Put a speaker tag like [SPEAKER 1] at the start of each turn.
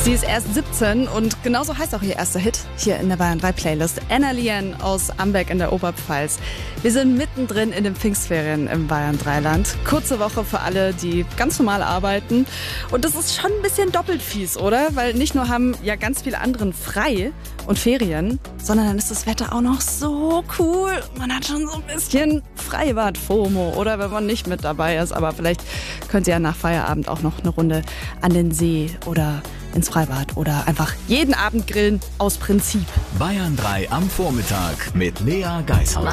[SPEAKER 1] Sie ist erst 17 und genauso heißt auch ihr erster Hit hier in der Bayern 3 Playlist. Anna Lien aus Amberg in der Oberpfalz. Wir sind mittendrin in den Pfingstferien im Bayern 3 Land. Kurze Woche für alle, die ganz normal arbeiten. Und das ist schon ein bisschen doppelt fies, oder? Weil nicht nur haben ja ganz viele anderen frei und Ferien, sondern dann ist das Wetter auch noch so cool. Man hat schon so ein bisschen Freibad-FOMO, oder wenn man nicht mit dabei ist. Aber vielleicht könnt ihr ja nach Feierabend auch noch eine Runde an den See oder ins Freibad oder einfach jeden Abend grillen aus Prinzip.
[SPEAKER 2] Bayern 3 am Vormittag mit Lea Geisler.